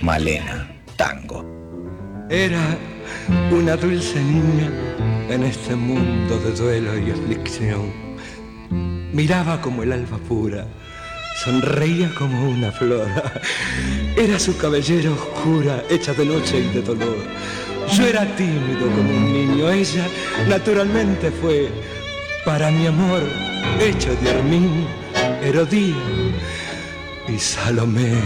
Malena, tango. Era una dulce niña en este mundo de duelo y aflicción. Miraba como el alba pura, sonreía como una flor. Era su cabellera oscura, hecha de noche y de dolor. Yo era tímido como un niño, ella naturalmente fue para mi amor hecho de Armín, Herodías y Salomé.